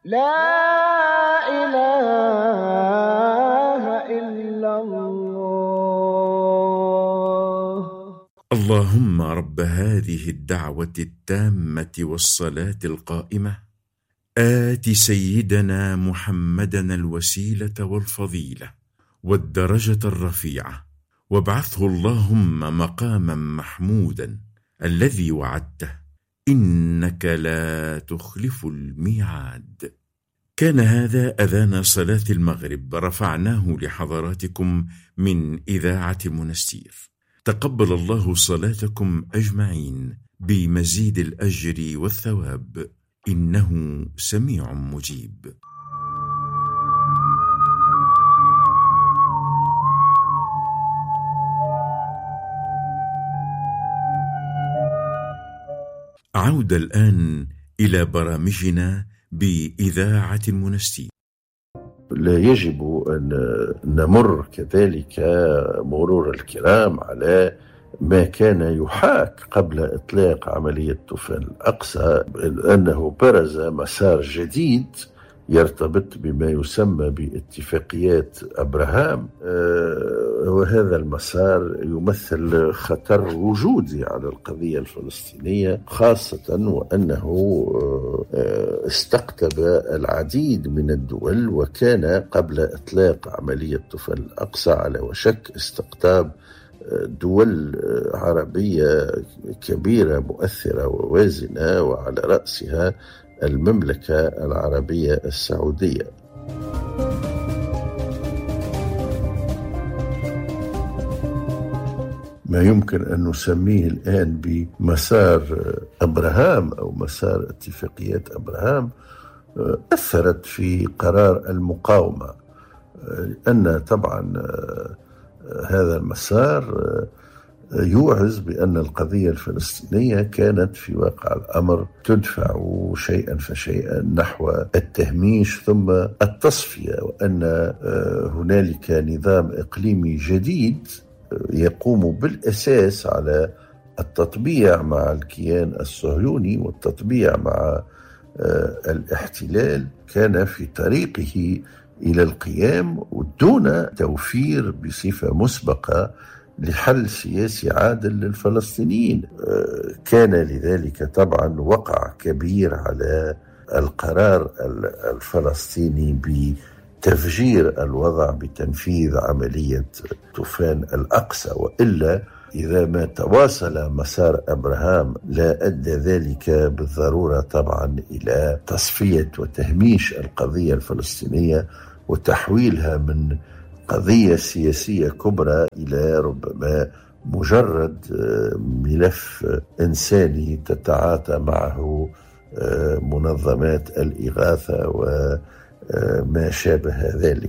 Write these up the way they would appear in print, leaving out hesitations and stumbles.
لا إله إلا الله. اللهم رب هذه الدعوة التامة والصلاة القائمة، آت سيدنا محمدا الوسيلة والفضيلة والدرجة الرفيعة، وابعثه اللهم مقاما محمودا الذي وعدته، إنك لا تخلف الميعاد. كان هذا أذان صلاة المغرب، رفعناه لحضراتكم من إذاعة منستير. تقبل الله صلاتكم أجمعين بمزيد الأجر والثواب، إنه سميع مجيب. عودة الآن إلى برامجنا بإذاعة منستير. لا يجب أن نمر كذلك مرور الكرام على ما كان يحاك قبل إطلاق عملية طوفان الأقصى، أنه برز مسار جديد يرتبط بما يسمى باتفاقيات أبراهام، وهذا المسار يمثل خطر وجودي على القضية الفلسطينية، خاصة وأنه استقطب العديد من الدول، وكان قبل إطلاق عملية طوفان الأقصى على وشك استقطاب دول عربية كبيرة مؤثرة ووازنة، وعلى رأسها المملكة العربية السعودية. ما يمكن أن نسميه الآن بمسار أبراهام أو مسار اتفاقيات أبراهام أثرت في قرار المقاومة، لأن طبعا هذا المسار يوعز بأن القضية الفلسطينية كانت في واقع الأمر تدفع شيئا فشيئا نحو التهميش ثم التصفية، وأن هنالك نظام إقليمي جديد يقوم بالأساس على التطبيع مع الكيان الصهيوني والتطبيع مع الاحتلال، كان في طريقه إلى القيام دون توفير بصفة مسبقة لحل سياسي عادل للفلسطينيين. كان لذلك طبعا وقع كبير على القرار الفلسطيني بتفجير الوضع بتنفيذ عملية طوفان الأقصى، وإلا إذا ما تواصل مسار أبراهام لا أدى ذلك بالضرورة طبعا إلى تصفية وتهميش القضية الفلسطينية وتحويلها من قضية سياسية كبرى إلى ربما مجرد ملف إنساني تتعاطى معه منظمات الإغاثة وما شابه ذلك.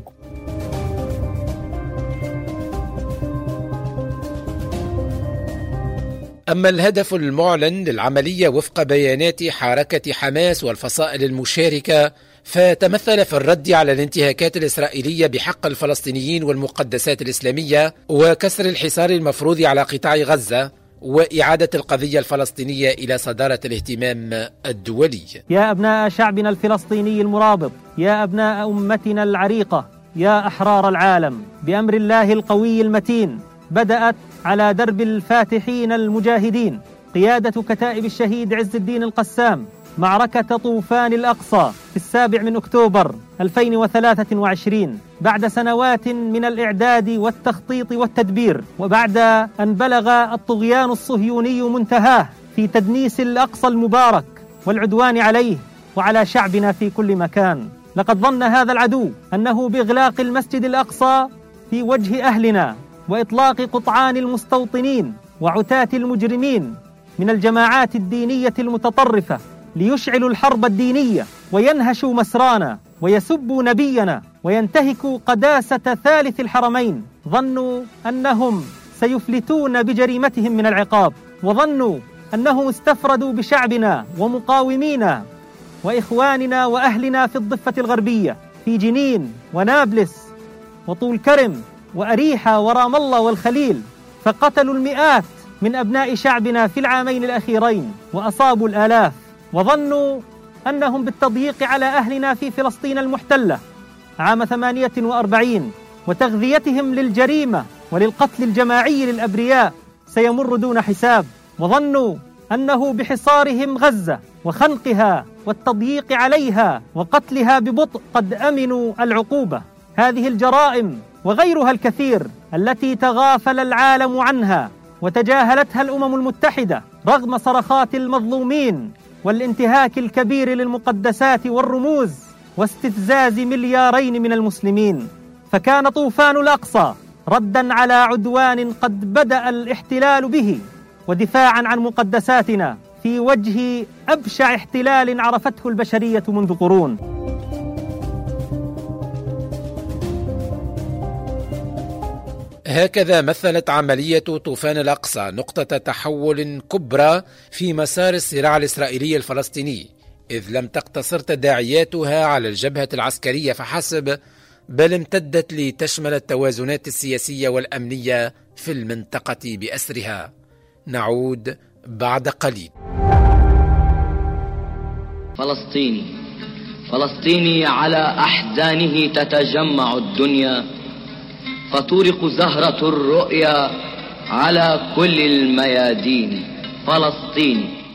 أما الهدف المعلن للعملية وفق بيانات حركة حماس والفصائل المشاركة، فتمثل في الرد على الانتهاكات الإسرائيلية بحق الفلسطينيين والمقدسات الإسلامية، وكسر الحصار المفروض على قطاع غزة، وإعادة القضية الفلسطينية إلى صدارة الاهتمام الدولي. يا أبناء شعبنا الفلسطيني المرابط، يا أبناء أمتنا العريقة، يا أحرار العالم، بأمر الله القوي المتين بدأت على درب الفاتحين المجاهدين قيادة كتائب الشهيد عز الدين القسام معركة طوفان الأقصى في 7 أكتوبر 2023، بعد سنوات من الإعداد والتخطيط والتدبير، وبعد أن بلغ الطغيان الصهيوني منتهاه في تدنيس الأقصى المبارك والعدوان عليه وعلى شعبنا في كل مكان. لقد ظن هذا العدو أنه بإغلاق المسجد الأقصى في وجه أهلنا وإطلاق قطعان المستوطنين وعتاة المجرمين من الجماعات الدينية المتطرفة ليشعلوا الحرب الدينية وينهشوا مسرانا ويسبوا نبينا وينتهكوا قداسة ثالث الحرمين، ظنوا أنهم سيفلتون بجريمتهم من العقاب، وظنوا أنهم استفردوا بشعبنا ومقاومينا وإخواننا وأهلنا في الضفة الغربية، في جنين ونابلس وطول كرم وأريحة ورام الله والخليل، فقتلوا المئات من أبناء شعبنا في العامين الأخيرين وأصابوا الآلاف، وظنوا أنهم بالتضييق على أهلنا في فلسطين المحتلة عام 48 وتغذيتهم للجريمة وللقتل الجماعي للأبرياء سيمر دون حساب، وظنوا أنه بحصارهم غزة وخنقها والتضييق عليها وقتلها ببطء قد أمنوا العقوبة. هذه الجرائم وغيرها الكثير التي تغافل العالم عنها وتجاهلتها الأمم المتحدة رغم صرخات المظلومين والانتهاك الكبير للمقدسات والرموز واستفزاز مليارين من المسلمين. فكان طوفان الأقصى رداً على عدوان قد بدأ الاحتلال به ودفاعاً عن مقدساتنا في وجه أبشع احتلال عرفته البشرية منذ قرون. هكذا مثلت عملية طوفان الأقصى نقطة تحول كبرى في مسار الصراع الإسرائيلي الفلسطيني، إذ لم تقتصر تداعياتها على الجبهة العسكرية فحسب، بل امتدت لتشمل التوازنات السياسية والأمنية في المنطقة بأسرها. نعود بعد قليل. فلسطيني على أحزانه تتجمع الدنيا، فتورق زهرة الرؤيا على كل الميادين. فلسطيني